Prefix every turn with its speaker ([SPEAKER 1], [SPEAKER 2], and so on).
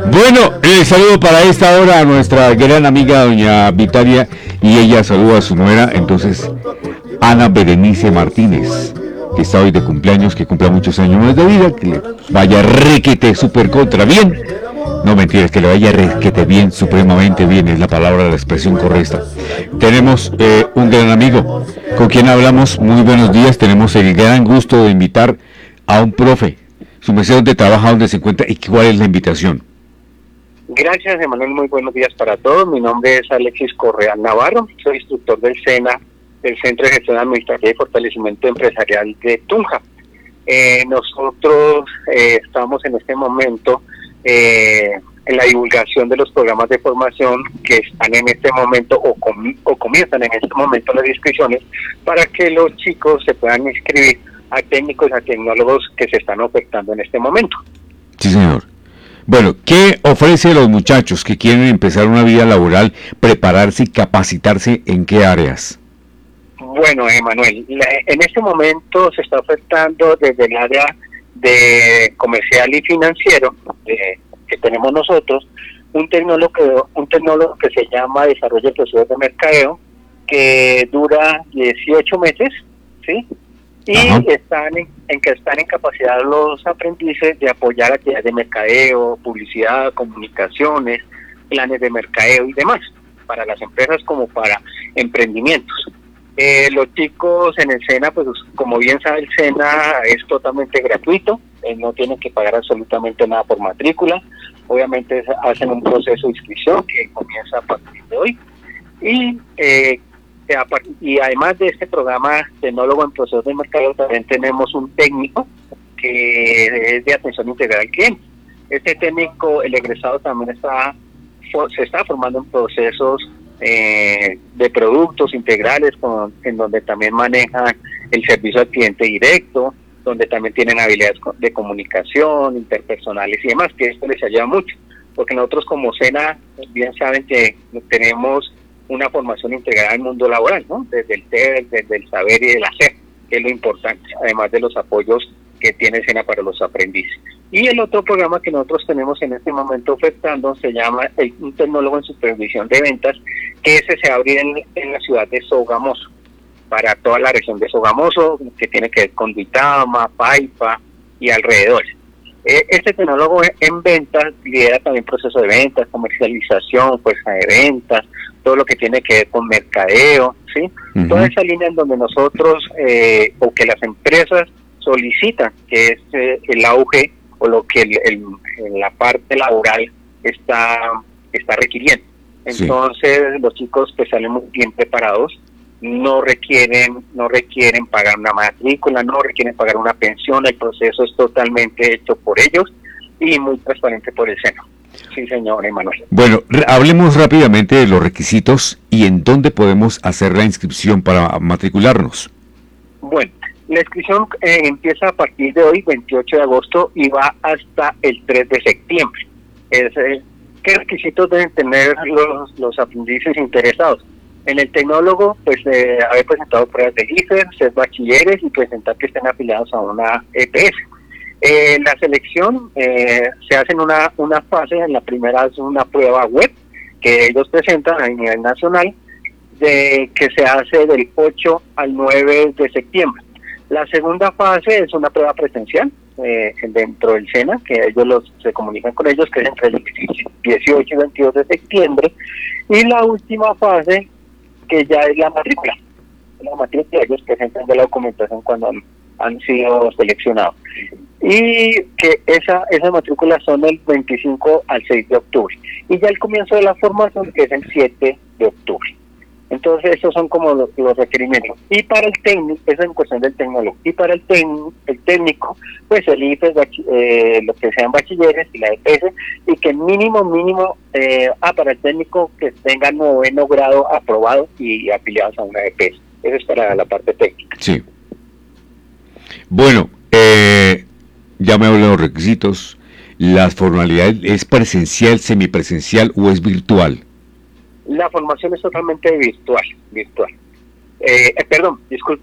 [SPEAKER 1] Bueno, saludo para esta hora a nuestra gran amiga doña Vitalia y ella saluda a su nuera, entonces Ana Berenice Martínez, que está hoy de cumpleaños, que cumpla muchos años más de vida, que le vaya requete super contra bien. No mentiras, que le vaya requete bien, supremamente bien, es la palabra, la expresión correcta. Tenemos un gran amigo con quien hablamos. Muy buenos días, tenemos el gran gusto de invitar a un profe. Su merced, ¿dónde trabaja, dónde se encuentra y cuál es la invitación?
[SPEAKER 2] Gracias, Emanuel, muy buenos días para todos. Mi nombre es Alexis Correa Navarro, soy instructor del SENA, del Centro de Gestión Administrativa y Fortalecimiento Empresarial de Tunja. Nosotros estamos en este momento en la divulgación de los programas de formación que están en este momento o comienzan en este momento las inscripciones para que los chicos se puedan inscribir a técnicos, a tecnólogos que se están ofertando en este momento.
[SPEAKER 1] Sí, señor. Bueno, ¿qué ofrece a los muchachos que quieren empezar una vida laboral, prepararse y capacitarse en qué áreas?
[SPEAKER 2] Bueno, Emanuel, en este momento se está ofertando desde el área de comercial y financiero que tenemos nosotros, un tecnólogo que se llama Desarrollo de Procesos de Mercadeo, que dura 18 meses, ¿sí? Y están en capacidad los aprendices de apoyar actividades de mercadeo, publicidad, comunicaciones, planes de mercadeo y demás, para las empresas como para emprendimientos. Los chicos en el SENA, pues como bien sabe, el SENA es totalmente gratuito, no tienen que pagar absolutamente nada por matrícula. Obviamente hacen un proceso de inscripción que comienza a partir de hoy. Y además de este programa Tecnólogo en Procesos de Mercadeo, también tenemos un técnico que es de atención integral al cliente. Este técnico, el egresado, también se está formando en procesos de productos integrales, en donde también manejan el servicio al cliente directo, donde también tienen habilidades de comunicación, interpersonales y demás, que esto les ayuda mucho, porque nosotros como SENA bien saben que tenemos una formación integral al mundo laboral, ¿no? Desde el TEC, desde el saber y el hacer, que es lo importante, además de los apoyos que tiene SENA para los aprendices. Y el otro programa que nosotros tenemos en este momento ofertando se llama un tecnólogo en supervisión de ventas, que ese se va a abrir en la ciudad de Sogamoso, para toda la región de Sogamoso, que tiene que ver con Duitama, Paipa y alrededores. Este tecnólogo en ventas lidera también proceso de ventas, comercialización, fuerza de ventas, todo lo que tiene que ver con mercadeo, ¿sí? Toda esa línea en donde nosotros, o que las empresas solicitan, que es el auge o lo que en la parte laboral está requiriendo. Entonces, sí, los chicos pues salen muy bien preparados, no requieren pagar una matrícula, no requieren pagar una pensión, el proceso es totalmente hecho por ellos y muy transparente por el SENA. Sí, señor Emanuel.
[SPEAKER 1] Bueno, hablemos rápidamente de los requisitos y en dónde podemos hacer la inscripción para matricularnos.
[SPEAKER 2] Bueno, la inscripción empieza a partir de hoy, 28 de agosto, y va hasta el 3 de septiembre. ¿Qué requisitos deben tener los aprendices interesados? En el tecnólogo, pues haber presentado pruebas de IFER, ser bachilleres y presentar que estén afiliados a una EPS. La selección se hace en una fase. En la primera es una prueba web que ellos presentan a nivel nacional, que se hace del 8 al 9 de septiembre. La segunda fase es una prueba presencial dentro del SENA, que ellos se comunican con ellos, que es entre el 18 y 22 de septiembre. Y la última fase, que ya es la matrícula. La matrícula ellos presentan de la documentación cuando han sido seleccionados. Y que esa matrícula son el 25 al 6 de octubre. Y ya el comienzo de la formación es el 7 de octubre. Entonces, esos son como los requerimientos. Y para el técnico, eso en cuestión del tecnólogo. Y para el técnico, pues el IFES, lo que sean bachilleres y la EPS, y que mínimo, para el técnico que tenga 9º grado aprobado y afiliados a una EPS. Eso es para la parte técnica.
[SPEAKER 1] Sí. Bueno, ya me hablé de los requisitos. ¿Las formalidades es presencial, semipresencial o es virtual?
[SPEAKER 2] La formación es totalmente virtual.